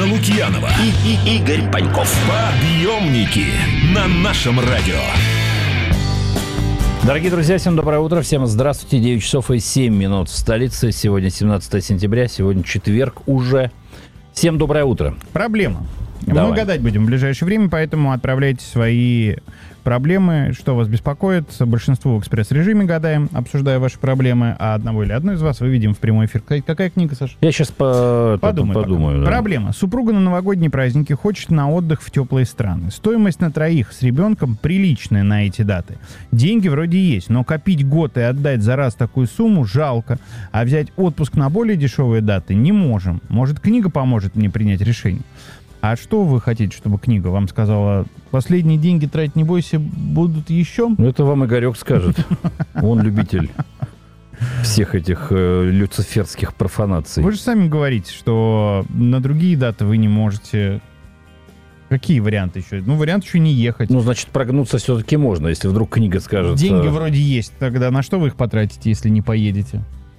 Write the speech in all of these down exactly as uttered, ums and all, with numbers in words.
Анна Лукьянова И, и Игорь Паньков. Подъемники на нашем радио. Дорогие друзья, всем доброе утро, всем здравствуйте. девять часов и семь минут в столице. Сегодня семнадцатое сентября, сегодня четверг уже. Всем доброе утро. Проблема. Давай. Мы гадать будем в ближайшее время, поэтому отправляйте свои проблемы, что вас беспокоит. Большинство в экспресс-режиме гадаем, обсуждая ваши проблемы, а одного или одну из вас выведем в прямой эфир. Какая книга, Саша? Я сейчас по... Подумай, подумаю. Да. Проблема. Супруга на новогодние праздники хочет на отдых в теплые страны. Стоимость на троих с ребенком приличная на эти даты. Деньги вроде есть, но копить год и отдать за раз такую сумму жалко. А взять отпуск на более дешевые даты не можем. Может, книга поможет мне принять решение? А что вы хотите, чтобы книга вам сказала? Последние деньги тратить не бойся, будут еще? Ну, это вам Игорек скажет. Он любитель всех этих э, люциферских профанаций. Вы же сами говорите, что на другие даты вы не можете. Какие варианты еще? Ну, вариант еще не ехать. Ну, значит, прогнуться все-таки можно, если вдруг книга скажет. Деньги вроде есть. Тогда на что вы их потратите, если не поедете?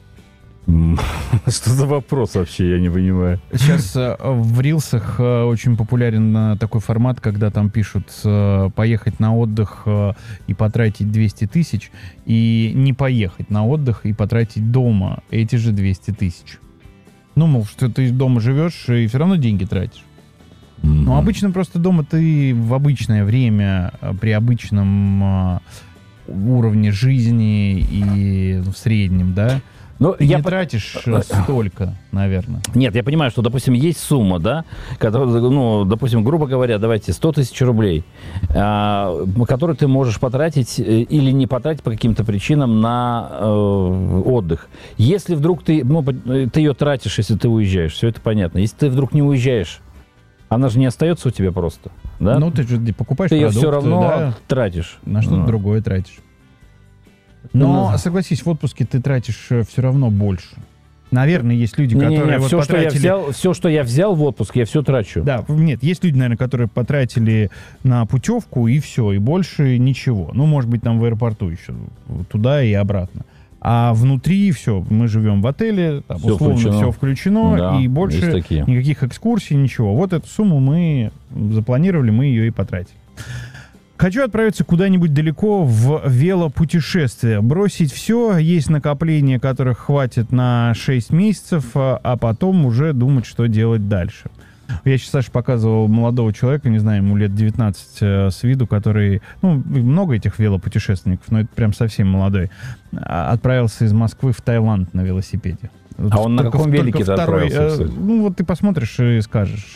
Что за вопрос вообще, я не понимаю. Сейчас э, в рилсах э, очень популярен э, такой формат, когда там пишут э, поехать на отдых э, и потратить двести тысяч, и не поехать на отдых и потратить дома эти же двести тысяч. Ну, мол, что ты дома живешь и все равно деньги тратишь. Mm-hmm. Но обычно просто дома ты в обычное время, при обычном э, уровне жизни и в среднем, да, Но ты я не по... тратишь столько, наверное. Нет, я понимаю, что, допустим, есть сумма, да, которая, ну, допустим, грубо говоря, давайте сто тысяч рублей, а, которую ты можешь потратить или не потратить по каким-то причинам на э, отдых. Если вдруг ты, ну, ты ее тратишь, если ты уезжаешь, все это понятно. Если ты вдруг не уезжаешь, она же не остается у тебя просто, да? Ну, ты же покупаешь ты продукты, ее все равно да, тратишь. на что-то Ну. другое тратишь. Но, Ну, согласись, в отпуске ты тратишь все равно больше. Наверное, есть люди, Не-не-не, которые вот все, что я потратили... взял, все, что я взял в отпуск, я все трачу. Да, нет, есть люди, наверное, которые потратили на путевку и все, и больше ничего. Ну, может быть, там в аэропорту еще, туда и обратно. А внутри все, мы живем в отеле, там, Всё условно включено. все включено, Да, и есть больше такие. никаких экскурсий, ничего. Вот эту сумму мы запланировали, мы ее и потратили. Хочу отправиться куда-нибудь далеко в велопутешествие. Бросить все, есть накопления, которых хватит на шесть месяцев, а потом уже думать, что делать дальше. Я сейчас, Саша, показывал молодого человека, не знаю, ему лет девятнадцать э, с виду, который... Ну, много этих велопутешественников, но это прям совсем молодой. А, отправился из Москвы в Таиланд на велосипеде. А он на Только- каком только велике второй, отправился, э, кстати? Ну, вот ты посмотришь и скажешь.